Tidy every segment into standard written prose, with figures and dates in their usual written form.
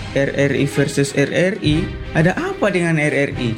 RRI versus RRI, ada apa dengan RRI?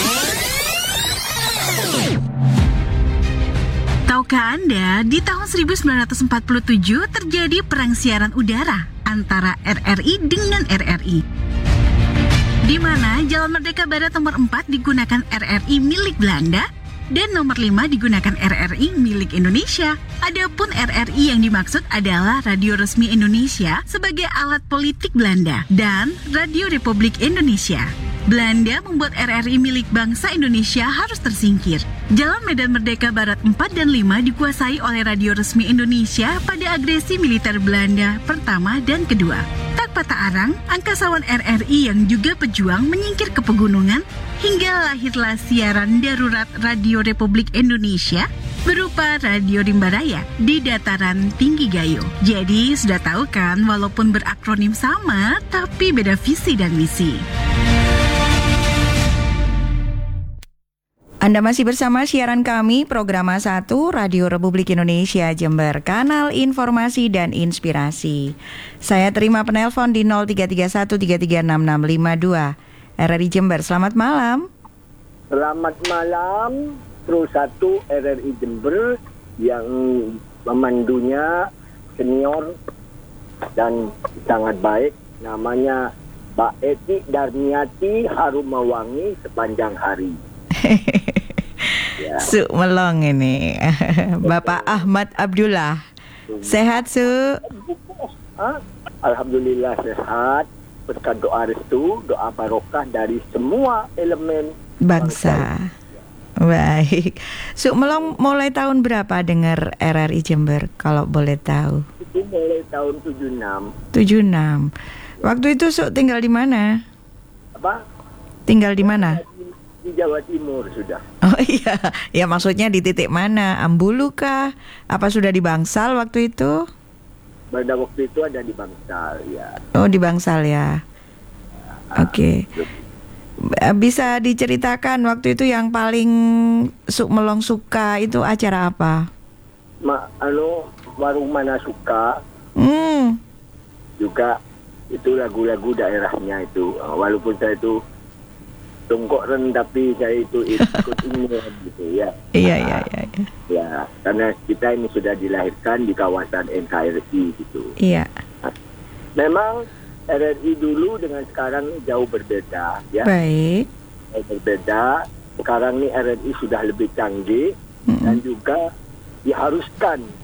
Tahukah Anda, di tahun 1947 terjadi perang siaran udara antara RRI dengan RRI, di mana Jalan Merdeka Barat nomor 4 digunakan RRI milik Belanda dan nomor 5 digunakan RRI milik Indonesia. Adapun RRI yang dimaksud adalah Radio Resmi Indonesia sebagai alat politik Belanda dan Radio Republik Indonesia. Belanda membuat RRI milik bangsa Indonesia harus tersingkir. Jalan Medan Merdeka Barat 4 dan 5 dikuasai oleh Radio Resmi Indonesia pada agresi militer Belanda pertama dan kedua. Tak patah arang, angkasawan RRI yang juga pejuang menyingkir ke pegunungan hingga lahirlah siaran darurat Radio Republik Indonesia berupa Radio Rimba Raya di dataran tinggi Gayo. Jadi sudah tahu kan, walaupun berakronim sama, tapi beda visi dan misi. Anda masih bersama siaran kami, Programa 1 Radio Republik Indonesia Jember, kanal informasi dan inspirasi. Saya terima penelpon di 0331336652 RRI Jember. Selamat malam. Selamat malam, Pro 1 RRI Jember yang memandunya senior dan sangat baik, namanya Mbak Eti Darmiati Harumawangi sepanjang hari. Ya. Su melong ini. Bapak Ahmad Abdullah. Sehat, Su? Alhamdulillah sehat. Berkat doa restu, doa barokah dari semua elemen bangsa. Baik. Su melong mulai tahun berapa dengar RRI Jember kalau boleh tahu? Itu mulai tahun 76. 76. Waktu itu Su tinggal di mana? Apa? Tinggal di mana? Di Jawa Timur sudah. Oh iya, ya maksudnya di titik mana? Ambulu kah? Apa sudah di Bangsal waktu itu? Pada waktu itu ada di Bangsal, ya. Oh, di Bangsal ya. Oke. Bisa diceritakan waktu itu yang paling Melong suka itu acara apa? Warung Mana Suka. Juga itu lagu-lagu daerahnya itu. Walaupun saya itu Tungkoren tapi saya itu ikut ini gitu ya. Iya. Ya, karena kita ini sudah dilahirkan di kawasan NKRI gitu. Iya. Memang RRI dulu dengan sekarang jauh berbeda ya. Baik. Berbeda. Sekarang ini RRI sudah lebih canggih dan juga diharuskan